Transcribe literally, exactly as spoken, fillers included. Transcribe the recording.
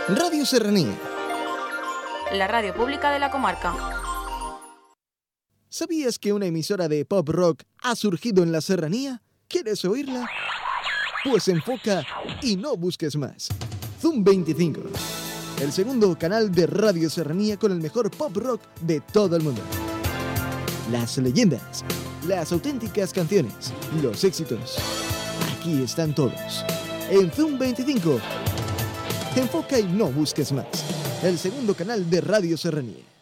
Radio Serranía. La radio pública de la comarca. ¿Sabías que una emisora de pop rock ha surgido en la Serranía? ¿Quieres oírla? Pues enfoca y no busques más. Zoom veinticinco, el segundo canal de Radio Serranía con el mejor pop rock de todo el mundo. Las leyendas, las auténticas canciones, los éxitos. Aquí están todos. En Zoom veinticinco. Enfoca y no busques más. El segundo canal de Radio Serranía.